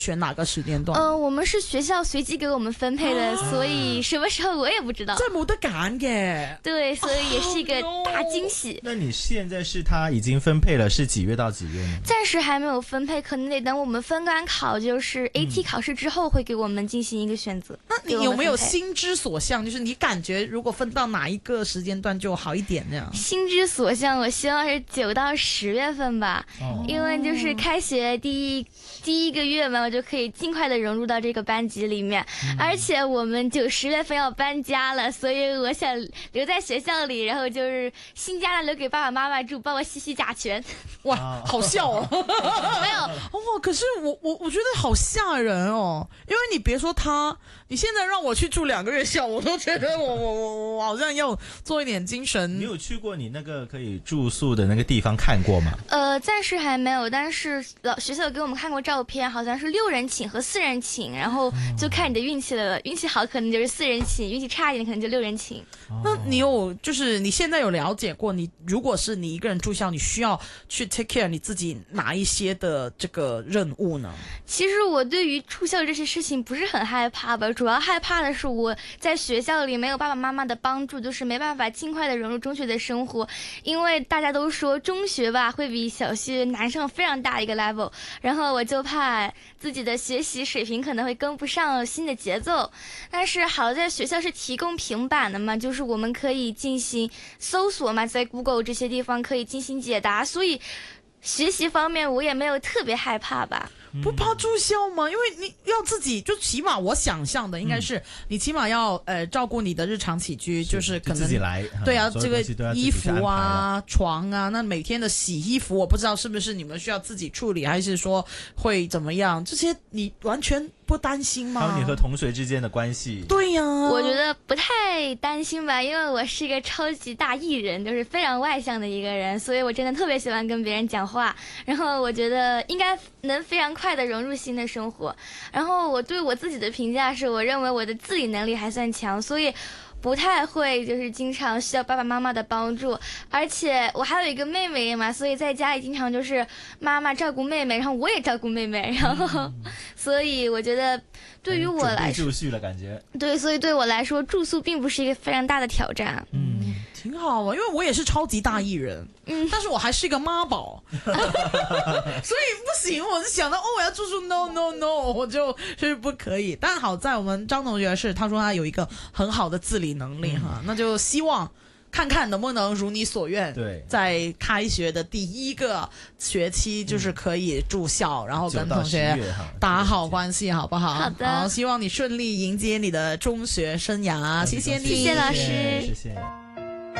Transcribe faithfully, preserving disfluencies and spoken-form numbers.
选哪个时间段？ 呃，我们是学校随机给我们分配的，啊、所以什么时候我也不知道。 真係冇得揀嘅。 对，所以也是一个大惊喜。 Oh, no. 那你现在是他已经分配了，是几月到几月呢？ 暂时还没有分配，可能得等我们分管考，就是 A T 考试之后会给我们进行一个选择。 那你有没有心之所向？就是你感觉如果分到哪一个时间段就好一点那样？ 心之所向，我希望是九到十月份吧，哦、因为就是开学第一第一个月嘛，我就可以尽快的融入到这个班级里面。嗯、而且我们九十月份要搬家了，所以我想留在学校里，然后就是新家呢留给爸爸妈妈住，帮我吸吸甲醛。 哇，好笑哦！ 没有哦，可是我我我觉得好吓人哦，因为你别说他，你现在让我去住两个月校，我都觉得我我我我好像要做一点精神。 你有去过你那个可以住宿的那个地方看过吗？ 呃，暂时还没有，但是老学校给我们看过照片，好像是六人寝和四人寝，然后就看你的运气了，运气好可能就是四人寝，运气差一点可能就六人寝。 那你有就是你现在有了解过，你如果是你一个人住校，你需要去 take care 你自己哪一些的这个任务呢？ 其实我对于住校这些事情不是很害怕吧，主要害怕的是我在学校里没有爸爸妈妈的帮助，就是没办法尽快的融入中学的生活，因为大家都说中学吧会比小学难上非常大一个 level， 然后我就怕自己的学习水平可能会跟不上新的节奏。但是好在学校是提供平板的嘛，就是我们可以进行搜索嘛，在 Google 这些地方可以进行解答，所以学习方面我也没有特别害怕吧。 不怕住校吗？因为你要自己，就起码我想象的应该是、嗯、你起码要呃照顾你的日常起居，是就是可能就自己来。 对啊， 这个衣服啊、床啊，那每天的洗衣服，我不知道是不是你们需要自己处理，还是说会怎么样？这些你完全不担心吗？ 还有你和同学之间的关系。 对呀、啊， 我觉得不太担心吧，因为我是一个超级大艺人，就是非常外向的一个人，所以我真的特别喜欢跟别人讲话，然后我觉得应该能非常快的融入新的生活。然后我对我自己的评价是，我认为我的自理能力还算强，所以不太会就是经常需要爸爸妈妈的帮助，而且我还有一个妹妹嘛，所以在家里经常就是妈妈照顾妹妹，然后我也照顾妹妹，然后、嗯、所以我觉得对于我来说， 住宿了感觉。 对，所以对我来说住宿并不是一个非常大的挑战。 嗯，挺好啊，因为我也是超级大艺人，嗯，但是我还是一个妈宝，所以不行，我就想到哦，我要住宿 ，no no no， 我就是不可以。但好在我们张同学是，他说他有一个很好的自理能力哈、嗯，那就希望看看能不能如你所愿， 对， 在开学的第一个学期就是可以住校，嗯、然后跟同学打好关系，好不好？ 好的， 好，希望你顺利迎接你的中学生涯，谢谢你， 谢谢老师， 谢谢。